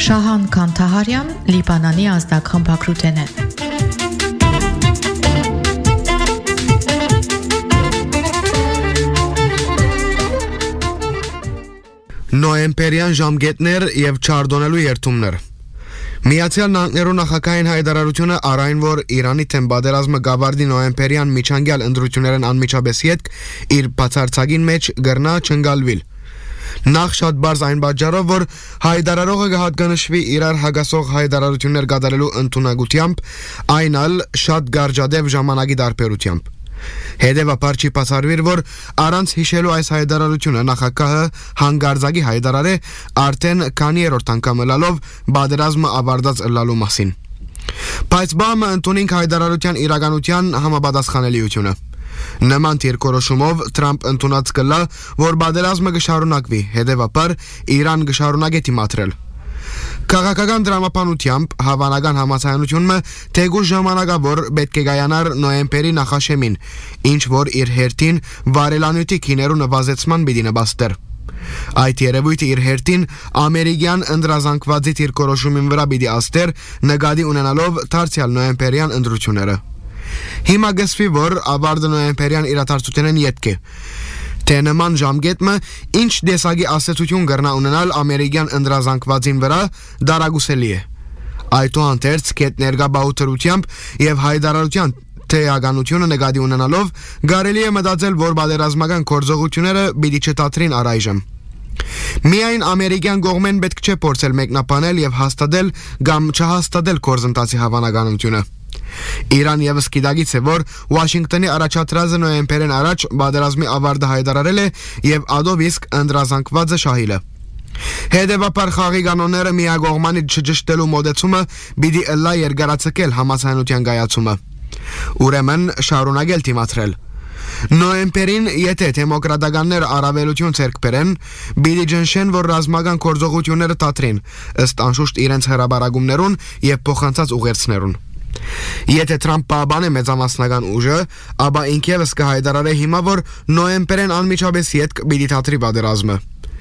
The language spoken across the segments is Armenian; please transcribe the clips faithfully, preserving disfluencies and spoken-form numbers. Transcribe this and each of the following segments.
Շահան Քանթահարյան, Լիբանանի ազդակխմբակրութեն է։ Նոեմբերյան ժամկետներ եւ չարդոնելու երթումներ։ Միացյալ Նահանգներու նախագահային հայտարարությունը առայն որ Իրանի թեմ բادرազմը գավարդի նոեմբերյան միջանկյալ ընտրություններն անմիջապես յետք իր բացարձակին մեջ գրնա չընկալվել։ Նախ շատ բարձ այն պատճառով որ հայտարարողը կհատկանշվի իրար հագասող հայտարարություններ կատարելու ընդունակությամբ, այն ալ շատ գարջադեպ ժամանակի տարբերությամբ։ Հետևաբար չի բացառվիր, որ առանց հիշելու այս հայտարարությունը նախագահը հանգարձակի հայտարար է արդեն քանի երրորդ անգամ ըլլալով բادرազմը ավարտած ըլլալու մասին։ Բայց բամը ընդունենք հայտարարության իրականության համապատասխանելիությունը։ Նման դիրքորոշումով Թրամփ ընդունած կլա, որ բادرազմը կշարունակվի, հետևաբար Իրան կշարունակի դիմադրել։ Քաղաքական դրամապանությամբ հավանական համացանությունը թեգուր ժամանակավոր պետք է գայանար նոեմբերի նախաշեմին, ինչ որ իր հերթին վարելանյութի քիներու նվազեցման պիտի նպաստեր։ Այդ երևույթը իր հերթին ամերիկյան ընդրազանգվածի դիրքորոշումին վրա պիտի աստեր, նկատի ունենալով դարձյալ նոեմբերյան ընտրությունները։ Հիմա գսվի, որ ավարտը նոեմբերյան իրադարձությունն յետք է։ Թե նման ժամկետը ինչ դեսագի ասացություն կրնա ունենալ ամերիկյան ընդրազանգվածին վրա դարագուսելի է։ Այդուհանդերձ կետ ներկա բաղութրությամբ եւ հայտարարության թեականությունը նկատի ունենալով կարելի է մտածել, որ բادرազմական գործողությունները պիտի չդադրին առայժմ։ Միայն ամերիկյան կողմեն պետք չէ փորձել մեկնաբանել եւ հաստատել կամ չհաստատել գործընթացի հավանականությունը։ Իրան եւս գիտակից է, որ Վաշինգտոնի առաջադրածը նոեմբերին առաջ բادرազմի ավարտը հայտարարել է եւ ադով իսկ ընդրազանգվածը շահիլ է։ Հետևաբար խաղի կանոնները միակողմանի չճշտելու մոդեցումը պիտի ըլլա երկարացկել համացանության գայացումը։ Ուրեմն շարունակել դիմադրել։ Նոեմբերին եթե դեմոկրատականները առավելություն ցերկ բերեն, պիտի ջնշեն, որ ռազմական գործողությունները դադրին, ըստ անշուշտ իրենց հրաբարագումներուն եւ փոխանցած ուղերձներուն։ Եթե Թրամփ պահպանի մեծամասնական ուժը, ապա ինքևս կհայտարարի հիմա, որ նոեմբերեն անմիջապես յետք պիտի դադրի բادرազմը։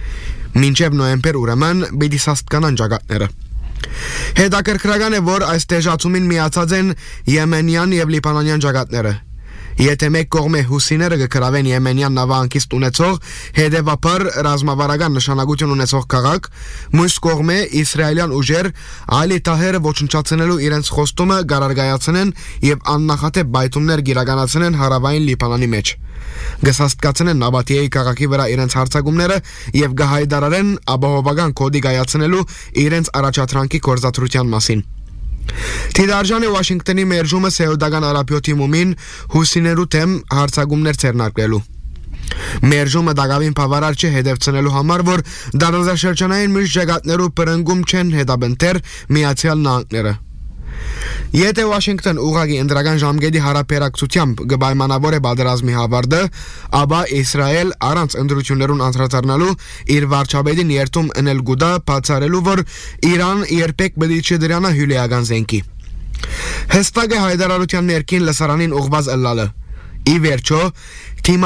Մինչև նոեմբեր ուրեմն պիտի սաստկանան ճակատները։ Հետաքրքրական է, որ այս դեժացումին միացած են եմենյան եւ լիբանանյան ճակատները։ Եթե մեկ կողմը հուսիները կգրավեն եմենյան նավահանգիստ ունեցող, հետևաբար ռազմավարական նշանակություն ունեցող քաղաք, մյուս կողմը իսրայելյան ուժեր այլի տահերը ոչնչացնելու իրենց խոստումը գարարգայացնեն եւ աննախադեպ բայթումներ գիրականացնեն հարավային Լիբանանի մեջ։ Գսաստկացնեն Նաբատիեի քաղաքի վրա իրենց հարձակումները եւ գահայդարարեն ապահովական կոդի գայացնելու իրենց առաջադրանքի գործադրության մասին։ Թիդարժանի Վաշինգտոնի մերժումը Սեուդական Արաբիոթի մումին հուսիներու թեմ հարձակումներ ցերնակելու։ Մերժումը դակավին բավարար չէ հետևցնելու համար, որ դարաշրջանային մյուս ջագատներու բրնգում չեն հետաբնտեր Միացյալ Նահանգները։ Եթե Վաշինգտոն ուղղակի ընդրական ժամկետի հարաբերակցությամբ կպայմանավորե բادرազմի հավարտը, ապա Իսրայել առանց ընտրություններուն անդրադառնալու իր վարչապետին երթում ընել գուտա բացառելու, որ Իրան երբեք պետք չի դրանա հյուրեական զենքի։ Հստակ է հայտարարության ներքին լսարանին ուղղված ըլլալը։ Ի վերջո,